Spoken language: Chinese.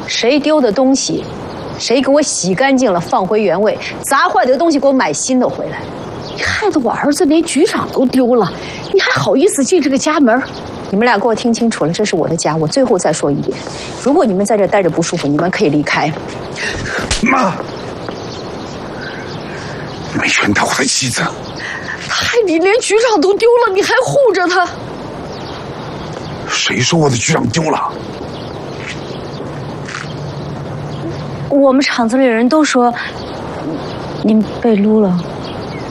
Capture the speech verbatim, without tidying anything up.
谁丢的东西，谁给我洗干净了放回原位，砸坏的东西给我买新的回来。你害得我儿子连局长都丢了，你还好意思进这个家门？你们俩给我听清楚了，这是我的家。我最后再说一遍，如果你们在这待着不舒服，你们可以离开。 妈，你们冤待我的妻子。 害你连局长都丢了，你还护着他？ 谁说我的局长丢了？ 我们厂子里人都说你被撸了。